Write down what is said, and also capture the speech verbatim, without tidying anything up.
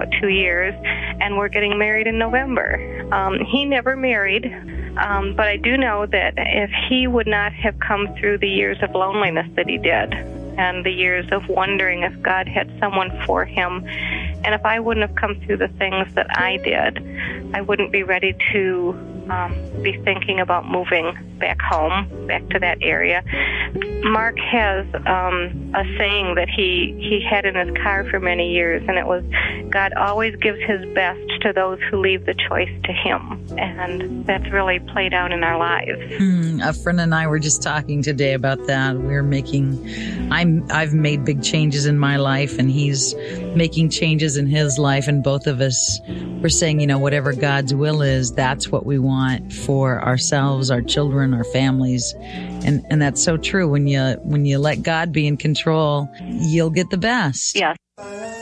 two years, and we're getting married in November. Um, he never married, um, but I do know that if he would not have come through the years of loneliness that he did, and the years of wondering if God had someone for him, and if I wouldn't have come through the things that I did, I wouldn't be ready to um, be thinking about moving back home, back to that area. Mark has um, a saying that he, he had in his car for many years, and it was, God always gives his best to those who leave the choice to him. And that's really played out in our lives. Mm, a friend and I were just talking today about that. We're making, I'm, I've made big changes in my life, and he's making changes in his life. And both of us were saying, you know, whatever God's will is, that's what we want for ourselves, our children, our families. And, and that's so true. When you, when you let God be in control, you'll get the best. Yes.